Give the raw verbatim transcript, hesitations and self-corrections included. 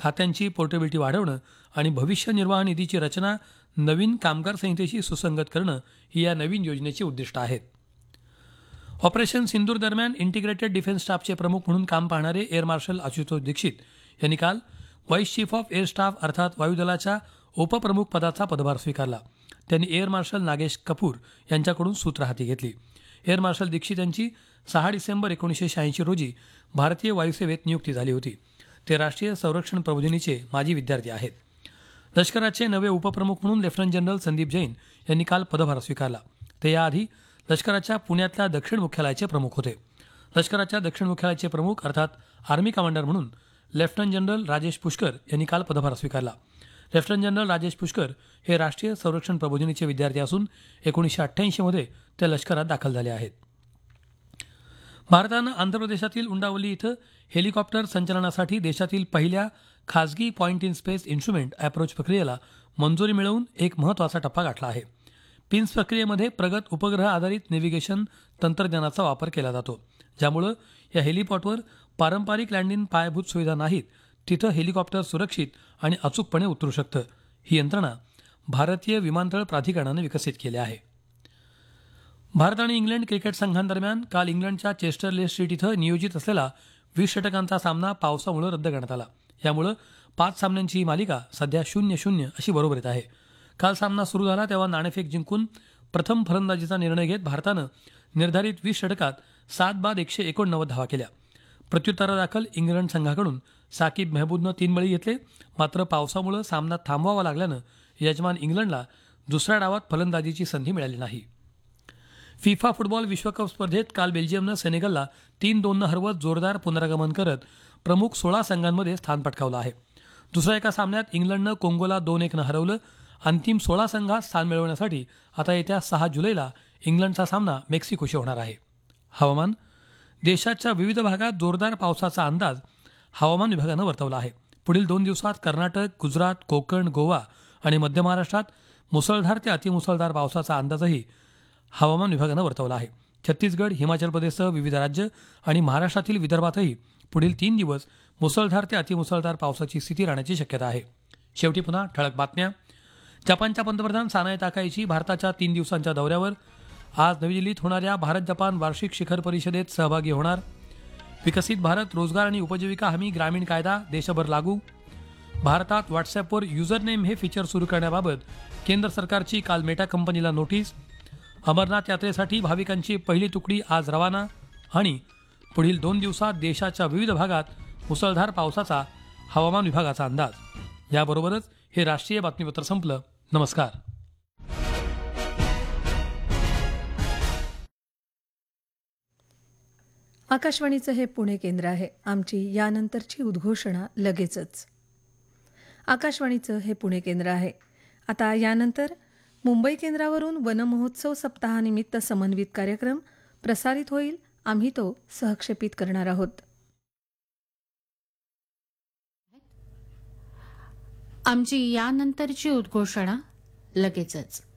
खात्यांची पोर्टेबिलिटी वाढवणं आणि भविष्य निर्वाह निधीची रचना नवीन कामगार संहितेशी सुसंगत करणं ही या नवीन योजनेची उद्दिष्ट आहेत. ऑपरेशन सिंदूर दरम्यान इंटिग्रेटेड डिफेन्स स्टाफचे प्रमुख म्हणून काम पाहणारे एअर मार्शल आशुतोष दीक्षित यांनी काल vice chief of air staff अर्थात वायुदलाच्या उपप्रमुख पदाचा पदभार स्वीकारला. त्यांनी एअर मार्शल नागेश कपूर यांच्याकडून सूत्र हाती घेतली. एअर मार्शल दीक्षित यांची सहा डिसेंबर एकोणीसशे शहाऐंशी रोजी भारतीय वायुसेवेत नियुक्ती झाली होती. ते राष्ट्रीय संरक्षण प्रबोधिनीचे माजी विद्यार्थी आहेत. लष्कराचे नवे उपप्रमुख म्हणून लेफ्टनंट जनरल संदीप जैन यांनी काल पदभार स्वीकारला. ते याआधी लष्कराच्या पुण्यातल्या दक्षिण मुख्यालयाचे प्रमुख होते. लष्कराच्या दक्षिण मुख्यालयाचे प्रमुख अर्थात आर्मी कमांडर म्हणून लेफ्टनंट जनरल राजेश पुष्कर यांनी काल पदभार स्वीकारला. लेफ्टनंट जनरल राजेश पुष्कर हे राष्ट्रीय संरक्षण प्रबोधिनीचे विद्यार्थी असून एकोणीसशे अठ्ठ्याऐंशीमध्ये ते लष्करात दाखल झाले आहेत. भारतानं आंध्र प्रदेशातील उंडावली इथं हेलिकॉप्टर संचलनासाठी देशातील पहिल्या खासगी point in space instrument approach प्रक्रियेला मंजुरी मिळवून एक महत्त्वाचा टप्पा गाठला आहे. पिन्स प्रक्रियेमध्ये प्रगत उपग्रह आधारित नेव्हिगेशन तंत्रज्ञानाचा वापर केला जातो, ज्यामुळे या हेलिपॉडवर पारंपरिक लँडिंग पायाभूत सुविधा नाहीत तिथं हेलिकॉप्टर सुरक्षित आणि अचूकपणे उतरू शकतं. ही यंत्रणा भारतीय विमानतळ प्राधिकरणानं विकसित केली आहे. भारत आणि इंग्लंड क्रिकेट संघांदरम्यान काल इंग्लंडच्या चेस्टर ले स्ट्रीट इथं नियोजित असलेला वीस षटकांचा सामना पावसामुळे रद्द करण्यात आला. यामुळे पाच सामन्यांची ही मालिका सध्या शून्य शून्य अशी बरोबरीत आहे. काल सामना सुरू झाला तेव्हा नाणेफेक जिंकून प्रथम फलंदाजीचा निर्णय घेत भारतानं निर्धारित वीस षटकात सात बाद एकशे एकोणनव्वद धावा केल्या. प्रत्युत्तरादाखल इंग्लंड संघाकडून साकिब मेहबूदनं तीन बळी घेतले. मात्र पावसामुळे सामना थांबवावा लागल्यानं यजमान इंग्लंडला दुसऱ्या डावात फलंदाजीची संधी मिळाली नाही. फिफा फुटबॉल विश्वकप स्पर्धेत काल बेल्जियमनं सेनेगलला तीन दोननं हरवत जोरदार पुनरागमन करत प्रमुख सोळा संघांमध्ये स्थान पटकावलं आहे. दुसऱ्या एका सामन्यात इंग्लंडनं कोंगोला दोन एकनं हरवलं. अंतिम सोळा संघात स्थान मिळवण्यासाठी आता येत्या सहा जुलैला इंग्लंडचा सामना मेक्सिकोशी होणार आहे. हवामान. देशाच्या विविध भागात जोरदार पावसाचा अंदाज हवामान विभागानं वर्तवला आहे. पुढील दोन दिवसात कर्नाटक, गुजरात, कोकण, गोवा आणि मध्य महाराष्ट्रात मुसळधार ते अतिमुसळधार पावसाचा अंदाजही हवामान विभागानं वर्तवला आहे. छत्तीसगड, हिमाचल प्रदेशसह विविध राज्य आणि महाराष्ट्रातील विदर्भातही पुढील तीन दिवस मुसळधार ते अतिमुसळधार पावसाची स्थिती राहण्याची शक्यता आहे. शेवटी पुन्हा ठळक बातम्या. जपानच्या पंतप्रधान सानाए ताकाईची भारताच्या तीन दिवसांच्या दौऱ्यावर. आज नवी दिल्लीत होणाऱ्या भारत जपान वार्षिक शिखर परिषदेत सहभागी होणार. विकसित भारत रोजगार आणि उपजीविका हमी ग्रामीण कायदा देशभर लागू. भारतात व्हॉट्सअॅपवर युजर नेम हे फीचर सुरू करण्याबाबत केंद्र सरकारची काल मेटा कंपनीला नोटीस. अमरनाथ यात्रेसाठी भाविकांची पहिली तुकडी आज रवाना. आणि पुढील दोन दिवसात देशाच्या विविध भागात मुसळधार पावसाचा हवामान विभागाचा अंदाज. याबरोबरच हे राष्ट्रीय बातमीपत्र संपलं. नमस्कार. आकाशवाणीचं हे पुणे केंद्र आहे. आमची यानंतरची उद्घोषणा लगेचच. आकाशवाणीचं हे पुणे केंद्र आहे. आता यानंतर मुंबई केंद्रावरून वनमहोत्सव सप्ताहानिमित्त समन्वित कार्यक्रम प्रसारित होईल. आम्ही तो सहक्षेपित करणार आहोत. आमची यानंतरची उद्घोषणा लगेचच.